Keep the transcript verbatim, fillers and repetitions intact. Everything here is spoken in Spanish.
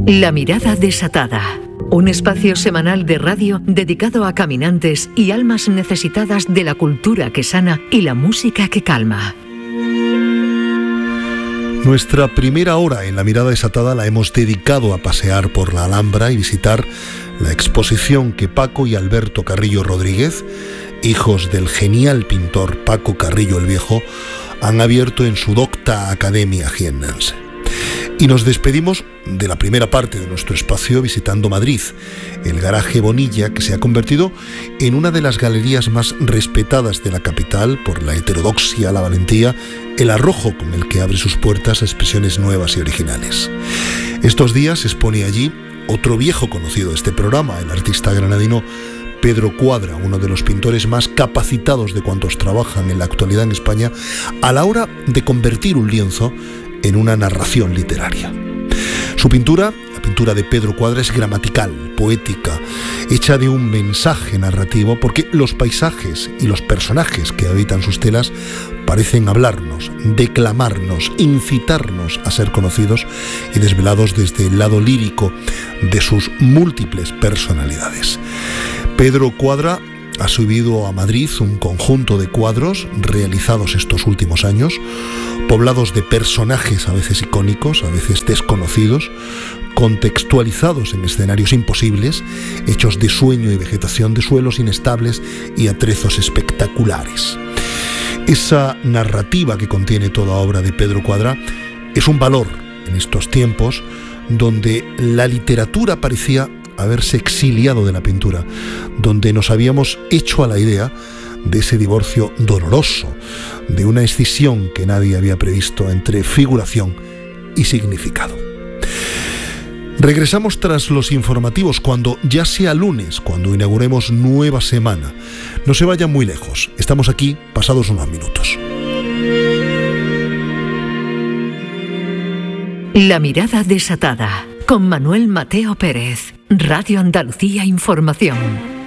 La mirada desatada. Un espacio semanal de radio dedicado a caminantes y almas necesitadas de la cultura que sana y la música que calma. Nuestra primera hora en La mirada desatada la hemos dedicado a pasear por la Alhambra y visitar la exposición que Paco y Alberto Carrillo Rodríguez, hijos del genial pintor Paco Carrillo el Viejo, han abierto en su docta Academia jiennense. Y nos despedimos de la primera parte de nuestro espacio visitando Madrid, el Garaje Bonilla, que se ha convertido en una de las galerías más respetadas de la capital por la heterodoxia, la valentía, el arrojo con el que abre sus puertas a expresiones nuevas y originales. Estos días expone allí otro viejo conocido de este programa, el artista granadino Pedro Cuadra, uno de los pintores más capacitados de cuantos trabajan en la actualidad en España, a la hora de convertir un lienzo en una narración literaria. Su pintura, la pintura de Pedro Cuadra, es gramatical, poética, hecha de un mensaje narrativo, porque los paisajes y los personajes que habitan sus telas parecen hablarnos, declamarnos, incitarnos a ser conocidos y desvelados desde el lado lírico de sus múltiples personalidades. Pedro Cuadra ha subido a Madrid un conjunto de cuadros realizados estos últimos años, poblados de personajes a veces icónicos, a veces desconocidos, contextualizados en escenarios imposibles, hechos de sueño y vegetación, de suelos inestables y atrezos espectaculares. Esa narrativa que contiene toda obra de Pedro Cuadra es un valor en estos tiempos donde la literatura parecía haberse exiliado de la pintura, donde nos habíamos hecho a la idea de ese divorcio doloroso, de una escisión que nadie había previsto entre figuración y significado. Regresamos tras los informativos cuando ya sea lunes, cuando inauguremos nueva semana. No se vayan muy lejos, estamos aquí pasados unos minutos. La mirada desatada, con Manuel Mateo Pérez, Radio Andalucía Información.